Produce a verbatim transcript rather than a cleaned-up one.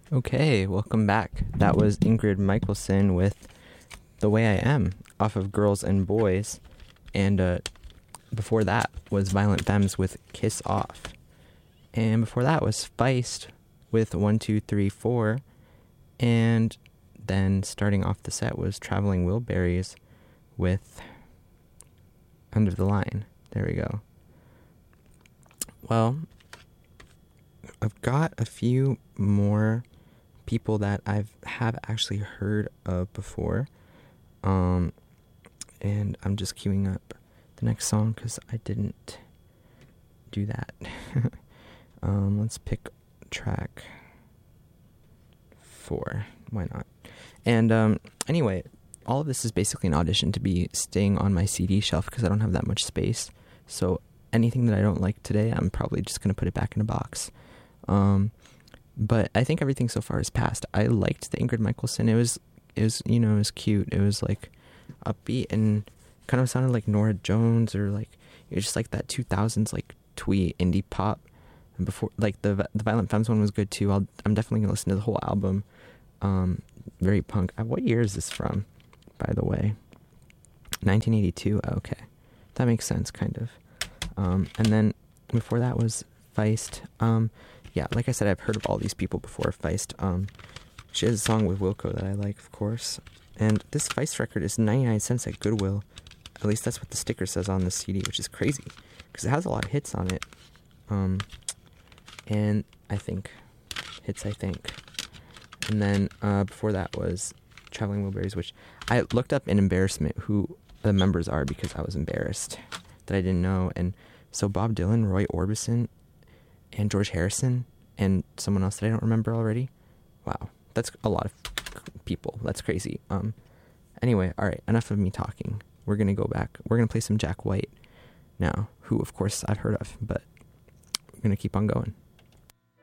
Okay, welcome back. That was Ingrid Michaelson with The Way I Am off of Girls and Boys. And uh, before that was Violent Femmes with Kiss Off. And before that was Feist with one two three four. And then starting off the set was Traveling Wilburys with Under the Line. There we go. Well, I've got a few more people that I've have actually heard of before, um, and I'm just queuing up the next song because I didn't do that. um, let's pick track four. Why not? And um, anyway, all of this is basically an audition to be staying on my C D shelf because I don't have that much space. So anything that I don't like today, I'm probably just gonna put it back in a box. Um, But I think everything so far is passed. I liked the Ingrid Michaelson. It was, it was, you know, it was cute. It was like upbeat and kind of sounded like Norah Jones or like, it was just like that two thousands like twee indie pop. And before, like the the Violent Femmes one was good too. I'll, I'm definitely gonna listen to the whole album. Um, very punk. Uh, What year is this from, by the way? nineteen eighty-two. Okay, that makes sense, kind of. Um, and then before that was Feist. Um. Yeah, like I said, I've heard of all these people before. Feist. Um, she has a song with Wilco that I like, of course. And this Feist record is ninety-nine cents at Goodwill. At least that's what the sticker says on the C D, which is crazy. Because it has a lot of hits on it. Um, and I think. Hits, I think. And then uh, before that was Traveling Wilburys, which I looked up in embarrassment who the members are because I was embarrassed that I didn't know. And so Bob Dylan, Roy Orbison, and George Harrison, and someone else that I don't remember already. Wow, that's a lot of people. That's crazy. Um, anyway, all right, enough of me talking. We're gonna go back. We're gonna play some Jack White now, who of course I've heard of, but we're gonna keep on going.